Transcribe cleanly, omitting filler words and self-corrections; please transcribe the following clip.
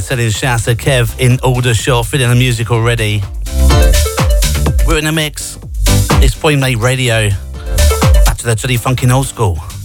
selling. Shouts to Kev in Aldershot, feeling the music already. We're in the mix. It's Point Mate Radio. Back to the Teddy Funkin' Old School.